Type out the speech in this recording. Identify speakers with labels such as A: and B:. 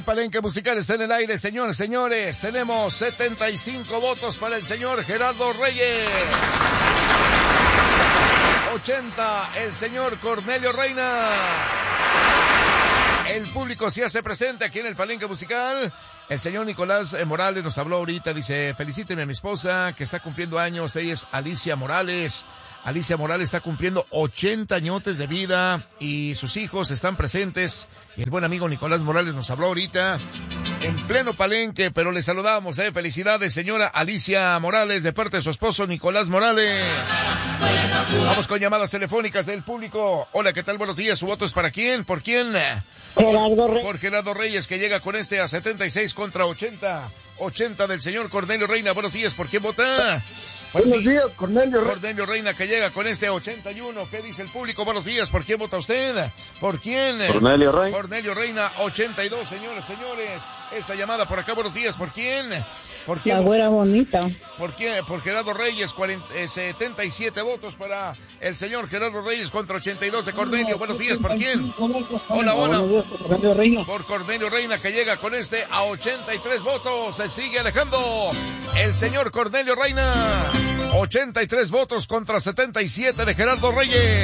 A: El palenque musical está en el aire, señores, señores. Tenemos 75 votos para el señor Gerardo Reyes. 80, el señor Cornelio Reina. El público se hace presente aquí en el palenque musical. El señor Nicolás Morales nos habló ahorita, dice, felicíteme a mi esposa que está cumpliendo años, ella es Alicia Morales. Alicia Morales está cumpliendo 80 añotes de vida y sus hijos están presentes. Y el buen amigo Nicolás Morales nos habló ahorita en pleno palenque, pero le saludamos, felicidades señora Alicia Morales de parte de su esposo Nicolás Morales. Vamos con llamadas telefónicas del público. Hola, ¿qué tal? Buenos días. ¿Su voto es para quién? ¿Por quién?
B: Gerardo Reyes.
A: Por Gerardo Reyes, que llega con a 76 contra 80. 80 del señor Cornelio Reina. Buenos días. ¿Por quién vota?
B: Buenos días, Cornelio Reina.
A: Cornelio Reina, que llega con 81. ¿Qué dice el público? Buenos días. ¿Por quién vota usted? ¿Por quién?
B: Cornelio Reina.
A: Cornelio Reina, 82, señores, señores. Esta llamada por acá. Buenos días. ¿Por quién? ¿Por quién?
B: La güera bonita.
A: ¿Por quién? Por Gerardo Reyes, 77 votos para el señor Gerardo Reyes contra 82 de Cornelio. Buenos días. ¿Por quién? Hola, hola.
B: Buenos días, Cornelio Reina.
A: Por Cornelio Reina, que llega con a 83 votos. Se sigue alejando el señor Cornelio Reina. 83 votos contra 77 de Gerardo Reyes.